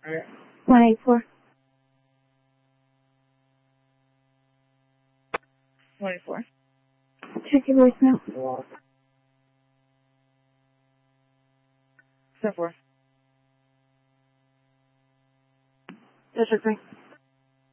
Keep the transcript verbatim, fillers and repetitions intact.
one eight four. one eight four. Check your voicemail. seven four. District three.